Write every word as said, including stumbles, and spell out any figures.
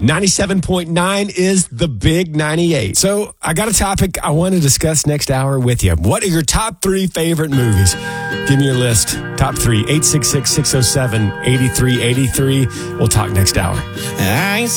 ninety-seven point nine is the big ninety-eight. So I got a topic I want to discuss next hour with you. What are your top three favorite movies? Give me your list. Top three, eight six six, six oh seven, eight three eight three. We'll talk next hour. I